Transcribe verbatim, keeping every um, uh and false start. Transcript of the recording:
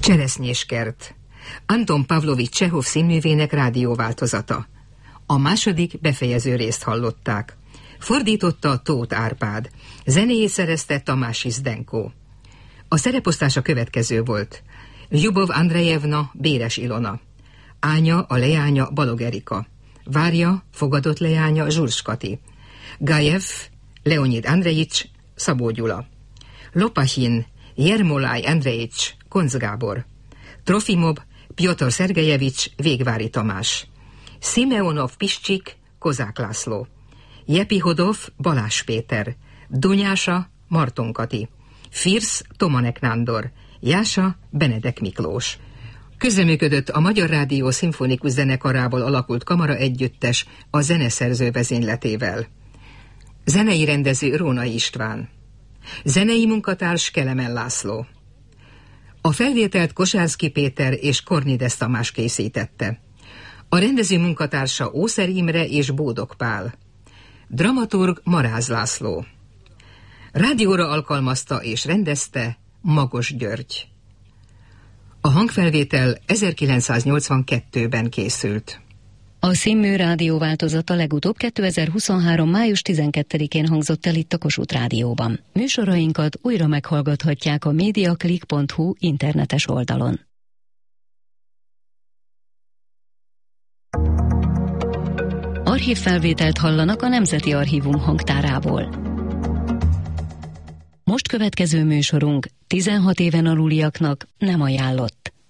Cseresznyéskert. Anton Pavlovics Csehov színművének rádióváltozata. A második befejező részt hallották. Fordította Tóth Árpád. Zenéjét szerezte Tamás Zdenko. A szereposztás a következő volt. Ljubov Andrejevna, Béres Ilona. Ánya, a leánya, Balog Erika. Várja, fogadott leánya, Zsurs Kati. Gajev, Leonid Andrejics, Szabó Gyula. Lopahyin, Jermolaj Andrejics, Koncz Gábor. Trofimov, Pjotr Szergejevics, Végvári Tamás. Simeonov Piscsik, Kozák László. Jepihodov, Balázs Péter. Dunyása, Marton Kati. Firsz, Tomanek Nándor. Jása, Benedek Miklós. Közreműködött a Magyar Rádió Szimfonikus Zenekarából alakult kamara együttes a zeneszerző vezényletével. Zenei rendező Rónai István. Zenei munkatárs Kelemen László. A felvételt Kosárszky Péter és Kornides Tamás készítette. A rendező munkatársa Ószer Imre és Bódog Pál. Dramaturg Maráz László. Rádióra alkalmazta és rendezte Magos György. A hangfelvétel ezerkilencszáznyolcvankettőben készült. A színmű rádióváltozata legutóbb kétezer-huszonhárom. május tizenkettedikén hangzott el itt a Kossuth Rádióban. Műsorainkat újra meghallgathatják a mediaclick pont hu internetes oldalon. Archívfelvételt hallanak a Nemzeti Archívum hangtárából. Most következő műsorunk tizenhat éven aluliaknak nem ajánlott.